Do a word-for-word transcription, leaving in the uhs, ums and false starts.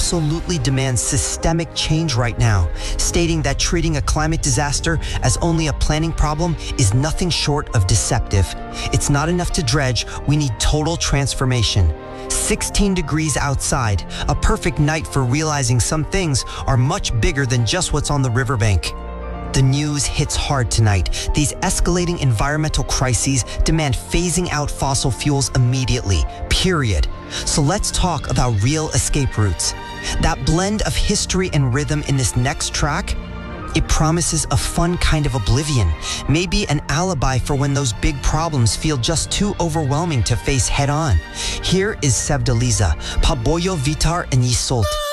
absolutely demands systemic change right now, stating that treating a climate disaster as only a planning problem is nothing short of deceptive. It's not enough to dredge, we need total transformation. sixteen degrees outside, a perfect night for realizing some things are much bigger than just what's on the riverbank. The news hits hard tonight. These escalating environmental crises demand phasing out fossil fuels immediately, period. So let's talk about real escape routes. That blend of history and rhythm in this next track, it promises a fun kind of oblivion, maybe an alibi for when those big problems feel just too overwhelming to face head on. Here is Sevdaliza, Paboyo Vitar and Yisolt.